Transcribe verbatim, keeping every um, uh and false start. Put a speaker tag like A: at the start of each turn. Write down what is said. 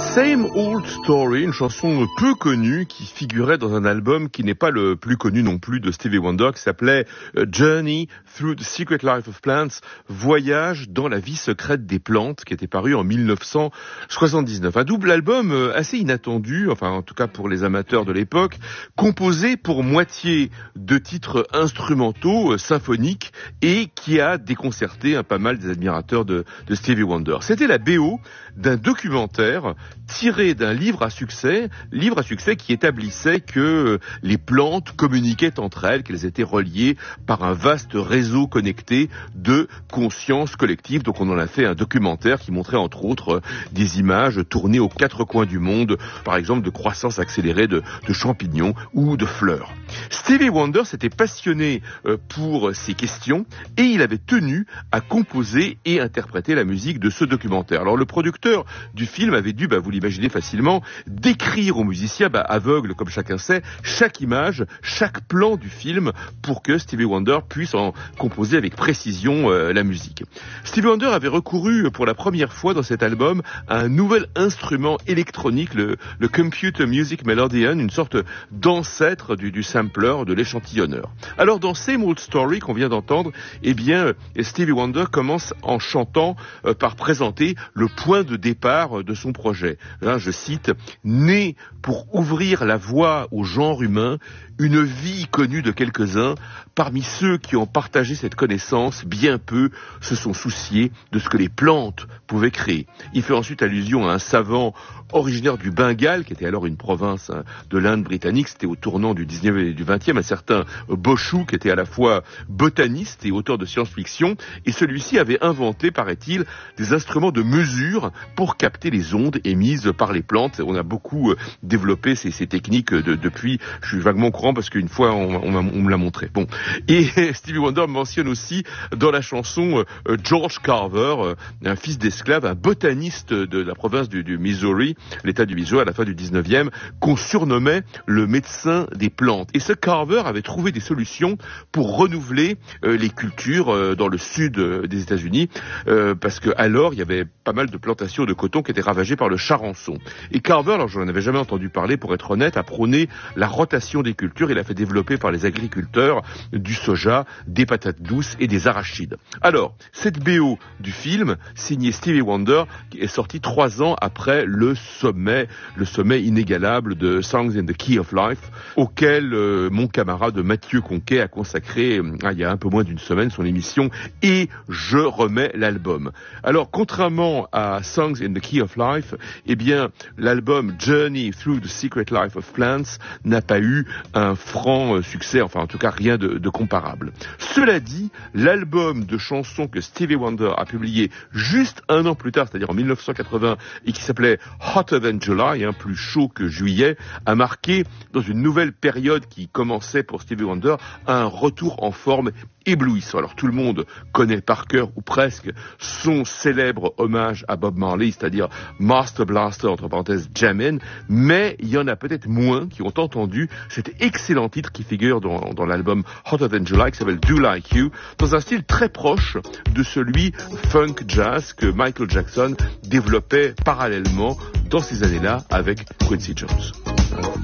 A: Same Old Story, une chanson peu connue qui figurait dans un album qui n'est pas le plus connu non plus de Stevie Wonder, qui s'appelait Journey Through the Secret Life of Plants, Voyage dans la vie secrète des plantes, qui était paru en mille neuf cent soixante-dix-neuf. Un double album assez inattendu, enfin en tout cas pour les amateurs de l'époque, composé pour moitié de titres instrumentaux, symphoniques, et qui a déconcerté un pas mal des admirateurs de, de Stevie Wonder. C'était la B O d'un documentaire tiré d'un livre à succès, livre à succès qui établissait que les plantes communiquaient entre elles, qu'elles étaient reliées par un vaste réseau connecté de conscience collective. Donc on en a fait un documentaire qui montrait entre autres des images tournées aux quatre coins du monde, par exemple de croissance accélérée de, de champignons ou de fleurs. Stevie Wonder s'était passionné pour ces questions et il avait tenu à composer et interpréter la musique de ce documentaire. Alors le producteur du film avait dû, bah, vous l'imaginez facilement, décrire aux musiciens, bah, aveugles comme chacun sait, chaque image, chaque plan du film pour que Stevie Wonder puisse en composer avec précision euh, la musique. Stevie Wonder avait recouru pour la première fois dans cet album à un nouvel instrument électronique, le, le Computer Music Melodeon, une sorte d'ancêtre du, du sampler, de l'échantillonneur. Alors dans Same Old Story qu'on vient d'entendre, eh bien Stevie Wonder commence en chantant euh, par présenter le point de départ de son projet. Là, je cite, « Né pour ouvrir la voie au genre humain, une vie connue de quelques-uns, parmi ceux qui ont partagé cette connaissance, bien peu se sont souciés de ce que les plantes pouvaient créer. » Il fait ensuite allusion à un savant originaire du Bengale, qui était alors une province hein, de l'Inde britannique, c'était au tournant du dix-neuvième et du vingtième, un certain Boshu, qui était à la fois botaniste et auteur de science-fiction, et celui-ci avait inventé, paraît-il, des instruments de mesure pour capter les ondes émises par les plantes. On a beaucoup développé ces, ces techniques de, depuis, je suis vaguement au courant parce qu'une fois on, on, on me l'a montré. Bon. Et Stevie Wonder mentionne aussi dans la chanson euh, George Carver, euh, un fils d'esclave, un botaniste de la province du, du Missouri, l'état du Missouri à la fin du dix-neuvième, qu'on surnommait le médecin des plantes. Et ce Carver avait trouvé des solutions pour renouveler euh, les cultures euh, dans le sud euh, des États-Unis, euh, parce que alors il y avait pas mal de plantations de coton qui étaient ravagées par le charançon. Et Carver, alors je n'en avais jamais entendu parler pour être honnête, a prôné la rotation des cultures. Il a fait développer par les agriculteurs du soja, des patates douces et des arachides. Alors, cette B O du film, signée Stevie Wonder, est sortie trois ans après le sommet, le sommet inégalable de Songs in the Key of Life, auquel euh, mon camarade Mathieu Conquet a consacré, ah, il y a un peu moins d'une semaine, son émission « Et je remets l'album ». Alors, contrairement à Songs in the Key of Life, eh bien, l'album Journey Through the Secret Life of Plants n'a pas eu un franc succès, enfin en tout cas rien de, de comparable. Cela dit, l'album de chansons que Stevie Wonder a publié juste un an plus tard, c'est-à-dire en mille neuf cent quatre-vingts, et qui s'appelait Hotter Than July, hein, plus chaud que juillet, a marqué, dans une nouvelle période qui commençait pour Stevie Wonder, un retour en forme éblouissant. Alors tout le monde connaît par cœur, ou presque, son célèbre hommage à Bob Marley, c'est-à-dire Master Blaster, entre parenthèses, Jammin', mais il y en a peut-être moins qui ont entendu cet excellent titre qui figure dans, dans l'album Hotter Than July, qui s'appelle Do Like You, dans un style très proche de celui funk jazz que Michael Jackson développait parallèlement dans ces années-là avec Quincy Jones.